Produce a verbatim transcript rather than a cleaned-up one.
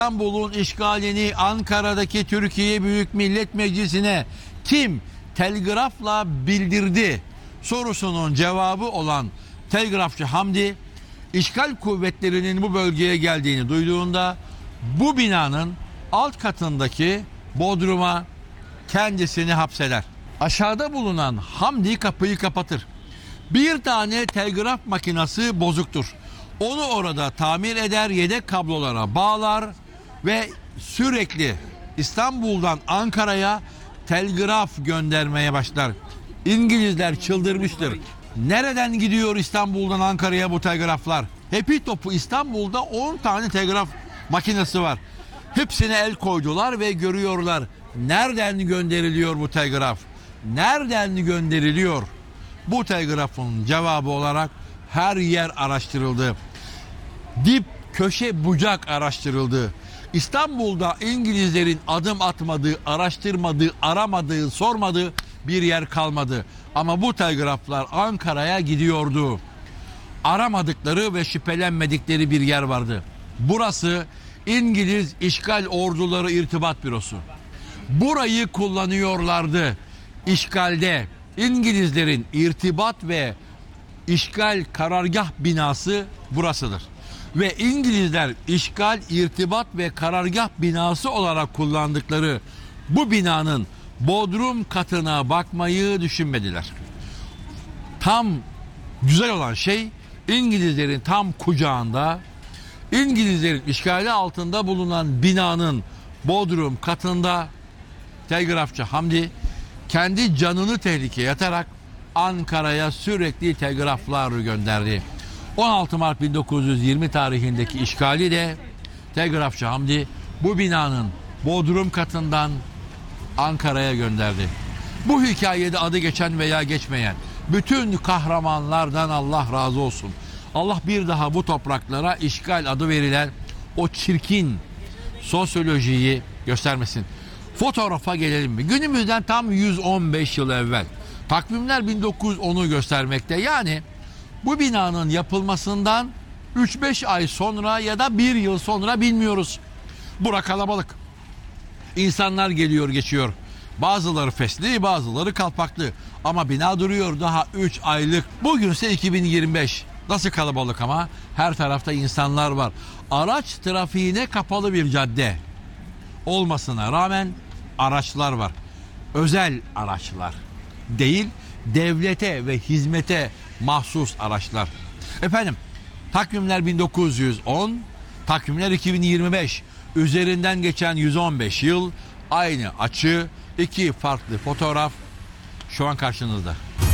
İstanbul'un işgalini Ankara'daki Türkiye Büyük Millet Meclisi'ne kim telgrafla bildirdi sorusunun cevabı olan telgrafçı Hamdi, işgal kuvvetlerinin bu bölgeye geldiğini duyduğunda bu binanın alt katındaki bodruma kendisini hapseder. Aşağıda bulunan Hamdi kapıyı kapatır. Bir tane telgraf makinesi bozuktur. Onu orada tamir eder, yedek kablolara bağlar ve sürekli İstanbul'dan Ankara'ya telgraf göndermeye başlar. İngilizler çıldırmıştır. Nereden gidiyor İstanbul'dan Ankara'ya bu telgraflar? Hepi topu İstanbul'da on tane telgraf makinesi var. Hepsine el koydular ve görüyorlar. Nereden gönderiliyor bu telgraf? Nereden gönderiliyor? Bu telgrafın cevabı olarak her yer araştırıldı. Dip, köşe, bucak araştırıldı. İstanbul'da İngilizlerin adım atmadığı, araştırmadığı, aramadığı, sormadığı bir yer kalmadı. Ama bu telgraflar Ankara'ya gidiyordu. Aramadıkları ve şüphelenmedikleri bir yer vardı. Burası İngiliz İşgal Orduları İrtibat Bürosu. Burayı kullanıyorlardı. İşgalde İngilizlerin irtibat ve işgal karargah binası burasıdır. Ve İngilizler işgal, irtibat ve karargah binası olarak kullandıkları bu binanın bodrum katına bakmayı düşünmediler. Tam güzel olan şey, İngilizlerin tam kucağında, İngilizlerin işgali altında bulunan binanın bodrum katında telgrafçı Hamdi kendi canını tehlikeye atarak Ankara'ya sürekli telgraflar gönderdi. on altı Mart bin dokuz yüz yirmi tarihindeki işgali de telgrafçı Hamdi bu binanın bodrum katından Ankara'ya gönderdi. Bu hikayede adı geçen veya geçmeyen bütün kahramanlardan Allah razı olsun. Allah bir daha bu topraklara işgal adı verilen o çirkin sosyolojiyi göstermesin. Fotoğrafa gelelim mi? Günümüzden tam yüz on beş yıl evvel. Takvimler bin dokuz yüz onu göstermekte. Yani bu binanın yapılmasından üç beş ay sonra ya da bir yıl sonra bilmiyoruz. Bura kalabalık. İnsanlar geliyor geçiyor. Bazıları fesli, bazıları kalpaklı. Ama bina duruyor daha üç aylık. Bugünse iki bin yirmi beş. Nasıl kalabalık ama? Her tarafta insanlar var. Araç trafiğine kapalı bir cadde olmasına rağmen araçlar var. Özel araçlar değil, devlete ve hizmete mahsus araçlar. Efendim, takvimler bin dokuz yüz on, takvimler iki bin yirmi beş. Üzerinden geçen yüz on beş yıl, aynı açı, iki farklı fotoğraf şu an karşınızda.